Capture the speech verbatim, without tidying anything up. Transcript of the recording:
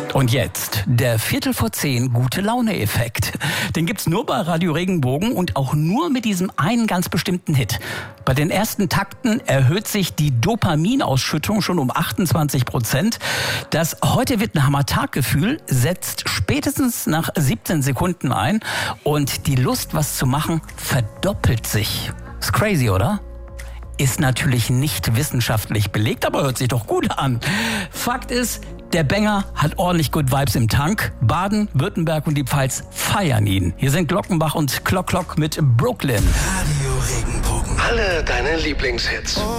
Und jetzt der Viertel vor zehn Gute-Laune-Effekt. Den gibt's nur bei Radio Regenbogen und auch nur mit diesem einen ganz bestimmten Hit. Bei den ersten Takten erhöht sich die Dopaminausschüttung schon um achtundzwanzig Prozent. Das "Heute wird ein Hammer-Tag"-Gefühl setzt spätestens nach siebzehn Sekunden ein und die Lust, was zu machen, verdoppelt sich. Ist crazy, oder? Ist natürlich nicht wissenschaftlich belegt, aber hört sich doch gut an. Fakt ist, der Banger hat ordentlich Good Vibes im Tank. Baden, Württemberg und die Pfalz feiern ihn. Hier sind Glockenbach und Klock Klock mit Brooklyn. Radio Regenbogen. Alle deine Lieblingshits.